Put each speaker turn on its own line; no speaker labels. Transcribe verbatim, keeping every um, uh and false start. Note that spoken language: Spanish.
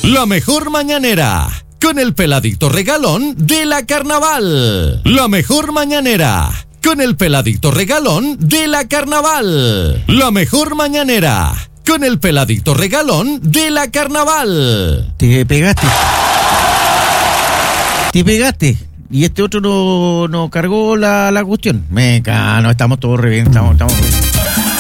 La mejor mañanera, con el peladito regalón de la Carnaval. La mejor mañanera, con el peladito regalón de la Carnaval. La mejor mañanera, con el peladito regalón de la Carnaval.
Te pegaste. Te pegaste. Y este otro no, no cargó la, la cuestión. Meca, no, estamos todos re bien, estamos, estamos bien.